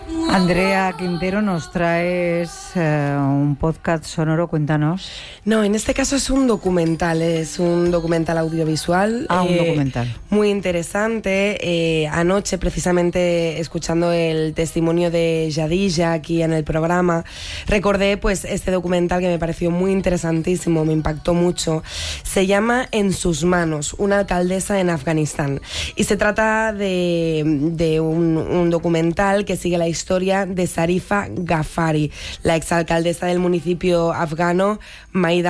Andrea Quintero, nos traes un podcast sonoro, cuéntanos. No, en este caso es un documental audiovisual. Un documental. Muy interesante. Anoche, precisamente, escuchando el testimonio de Yadilla aquí en el programa, recordé pues este documental que me pareció muy interesantísimo, me impactó mucho. Se llama En sus manos, una alcaldesa en Afganistán. Y se trata de un documental que sigue la historia de Sarifa Ghaffari, la exalcaldesa del municipio afgano Maida